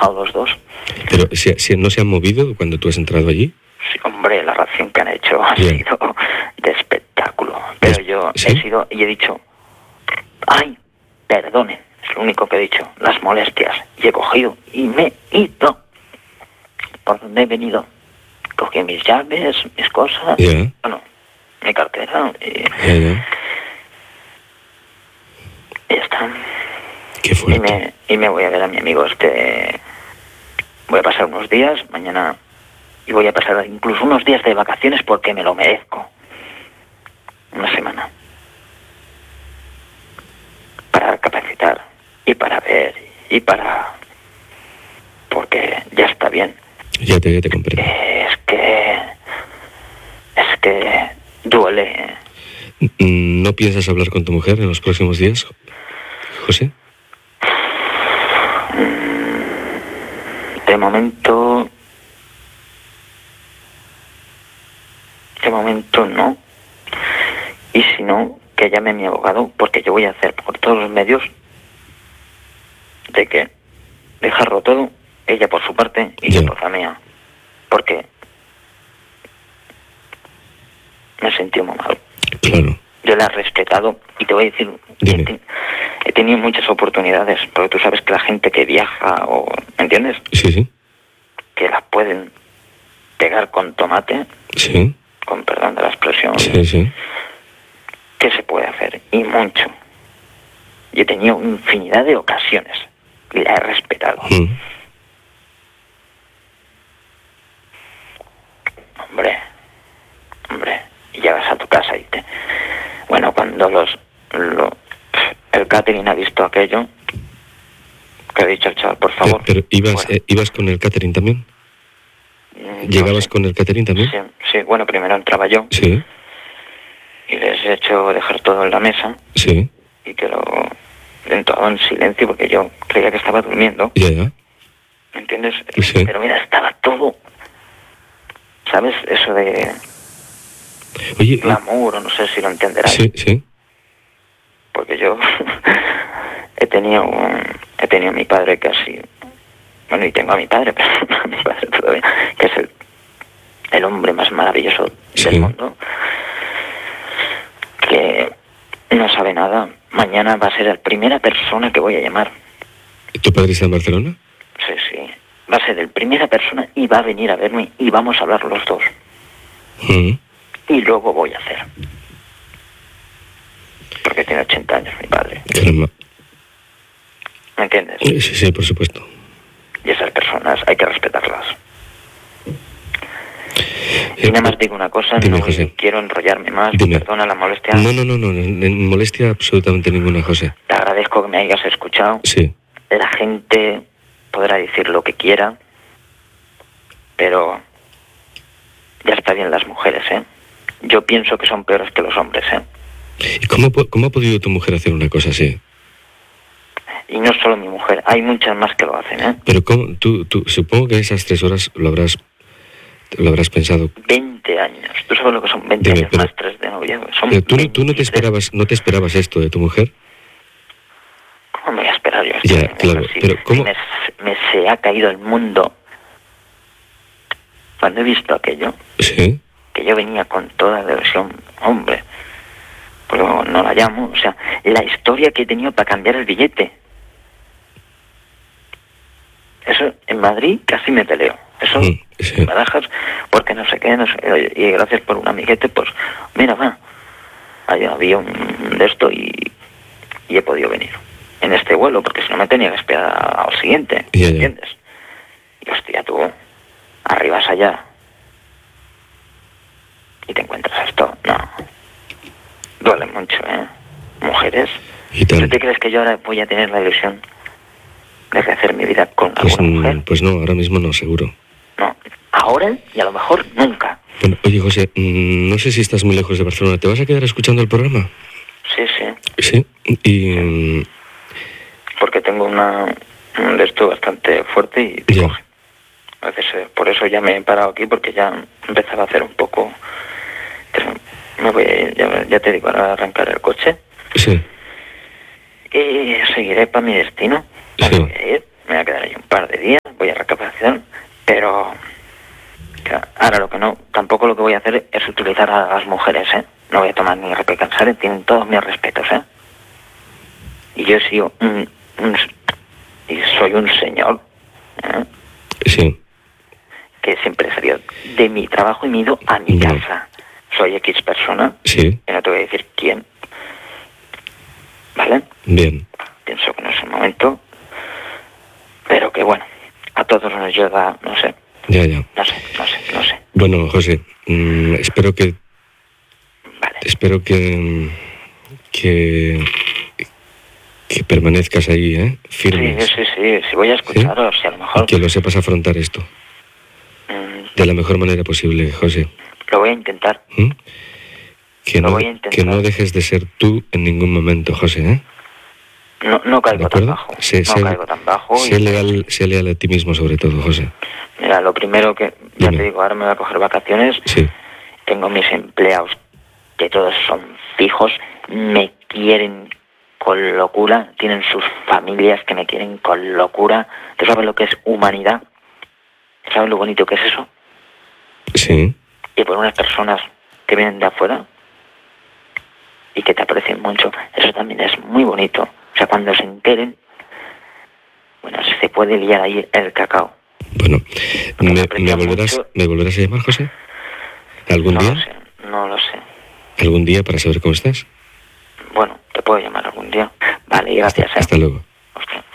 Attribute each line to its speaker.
Speaker 1: bajado los dos.
Speaker 2: Pero si no se han movido cuando tú has entrado allí.
Speaker 1: Sí, hombre, la reacción que han hecho ha sido de espectáculo. Pero yo he dicho, ay, perdone, es lo único que he dicho, las molestias. Y he cogido y me he ido. Por donde he venido, cogí mis llaves, mis cosas, bueno, mi cartera y ya está.
Speaker 2: Qué fuerte.
Speaker 1: Y me voy a ver a mi amigo voy a pasar unos días, mañana, y voy a pasar incluso unos días de vacaciones porque me lo merezco. Una semana. Para capacitar, y para ver, porque ya está bien.
Speaker 2: Ya te comprendo.
Speaker 1: Es que duele.
Speaker 2: ¿No piensas hablar con tu mujer en los próximos días, José?
Speaker 1: De momento no. Y si no, que llame a mi abogado, porque yo voy a hacer por todos los medios de que dejarlo todo, ella por su parte y yo por la mía. Porque me sentí muy mal.
Speaker 2: Claro.
Speaker 1: Yo la he respetado y te voy a decir, he tenido muchas oportunidades, porque tú sabes que la gente que viaja, ¿me entiendes?
Speaker 2: Sí.
Speaker 1: Que las pueden pegar con tomate, con perdón de la expresión, ¿qué se puede hacer? Y mucho. Y he tenido infinidad de ocasiones y la he respetado. Hombre, y llegas a tu casa y bueno, cuando el catering ha visto aquello, que ha dicho el chaval, por favor.
Speaker 2: Pero ¿ibas con el catering también? ¿Llegabas con el catering también?
Speaker 1: Sí, bueno, primero entraba yo.
Speaker 2: Sí.
Speaker 1: Y les he hecho dejar todo en la mesa.
Speaker 2: Sí.
Speaker 1: Y que lo den todo en silencio porque yo creía que estaba durmiendo.
Speaker 2: Ya.
Speaker 1: ¿Me entiendes?
Speaker 2: Sí.
Speaker 1: Pero mira, estaba todo, ¿sabes? Eso de glamour, o no sé si lo entenderás.
Speaker 2: Sí.
Speaker 1: Porque yo he tenido a mi padre casi, bueno, y tengo a mi padre, pero no a mi padre todavía, que es el hombre más maravilloso del mundo, que no sabe nada. Mañana va a ser la primera persona que voy a llamar.
Speaker 2: ¿Tu padre está en Barcelona?
Speaker 1: Sí. Va a ser la primera persona y va a venir a verme y vamos a hablar los dos. Y luego voy a hacer. Porque tiene 80 años mi padre.
Speaker 2: Caramba.
Speaker 1: ¿Me entiendes?
Speaker 2: Sí, por supuesto.
Speaker 1: Y esas personas hay que respetarlas. Y nada más digo una cosa,
Speaker 2: dime,
Speaker 1: no
Speaker 2: José.
Speaker 1: Quiero enrollarme más, perdona la molestia.
Speaker 2: No, molestia absolutamente ninguna, José.
Speaker 1: Te agradezco que me hayas escuchado.
Speaker 2: Sí.
Speaker 1: La gente podrá decir lo que quiera, pero ya está bien las mujeres, ¿eh? Yo pienso que son peores que los hombres, ¿eh?
Speaker 2: ¿Y cómo ha podido tu mujer hacer una cosa así?
Speaker 1: Y no solo mi mujer, hay muchas más que lo hacen, ¿eh?
Speaker 2: Pero ¿cómo? Tú supongo que esas 3 horas lo habrás pensado.
Speaker 1: 20 años. ¿Tú sabes lo que son 20 años más 3 de noviazgo?
Speaker 2: Pero tú no te esperabas esto de tu mujer.
Speaker 1: ¿Cómo me voy a esperar yo?
Speaker 2: Ya, claro, pero ¿cómo?
Speaker 1: Se ha caído el mundo. Cuando he visto aquello, que yo venía con toda la versión, hombre, pues no la llamo, o sea, la historia que he tenido para cambiar el billete. Eso, en Madrid casi me peleo. Eso, me Badajoz, porque no sé qué, y gracias por un amiguete, pues, mira, va, había un de esto y he podido venir en este vuelo, porque si no me tenía que esperar al siguiente, ¿entiendes? Y hostia, tú arribas allá y te encuentras esto, no, duele mucho, mujeres. ¿Tú te crees que yo ahora voy a tener la ilusión de hacer mi vida con alguna mujer?
Speaker 2: Pues no, ahora mismo no, seguro.
Speaker 1: No, ahora y a lo mejor nunca.
Speaker 2: Bueno, oye, José, no sé si estás muy lejos de Barcelona, ¿te vas a quedar escuchando el programa?
Speaker 1: Sí.
Speaker 2: Sí, y...
Speaker 1: Porque tengo un de esto bastante fuerte y coge. A veces por eso ya me he parado aquí, porque ya empezaba a hacer un poco... Me voy ya te digo, a arrancar el coche.
Speaker 2: Sí.
Speaker 1: Y seguiré para mi destino. Me voy a quedar ahí un par de días, hacer es utilizar a las mujeres, ¿eh? No voy a tomar ni reprecansar, tienen todos mis respetos, ¿eh? Y yo he sido y soy un señor, ¿eh?
Speaker 2: Sí.
Speaker 1: Que siempre he salido de mi trabajo y me he ido a mi casa. Soy X persona,
Speaker 2: sí.
Speaker 1: Que no te voy a decir quién, ¿vale?
Speaker 2: Bien.
Speaker 1: Pienso que no es el momento, pero que bueno, a todos nos llega, no sé.
Speaker 2: Ya.
Speaker 1: No sé.
Speaker 2: Bueno, José, espero que...
Speaker 1: Vale.
Speaker 2: Espero que permanezcas ahí, ¿eh? Firme.
Speaker 1: Sí, voy a escucharos, ¿sí? Y a lo mejor...
Speaker 2: Y que lo sepas afrontar esto. De la mejor manera posible, José.
Speaker 1: Lo voy a intentar.
Speaker 2: Que no dejes de ser tú en ningún momento, José, ¿eh?
Speaker 1: No caigo tan bajo.
Speaker 2: Caigo tan bajo. Sé leal a ti mismo, sobre todo, José.
Speaker 1: Mira, lo primero que... Ya te digo, ahora me voy a coger vacaciones.
Speaker 2: Sí.
Speaker 1: Tengo mis empleados, que todos son fijos, me quieren con locura, tienen sus familias que me quieren con locura. ¿Tú sabes lo que es humanidad? ¿Sabes lo bonito que es eso?
Speaker 2: Sí.
Speaker 1: Y por unas personas que vienen de afuera y que te aprecian mucho, eso también es muy bonito. O sea, cuando se enteren, bueno, se puede liar ahí el cacao.
Speaker 2: Bueno, ¿me volverás a llamar, José? ¿Algún día?
Speaker 1: No lo sé.
Speaker 2: ¿Algún día para saber cómo estás?
Speaker 1: Bueno, te puedo llamar algún día. Vale, gracias.
Speaker 2: Hasta luego.
Speaker 1: Hostia.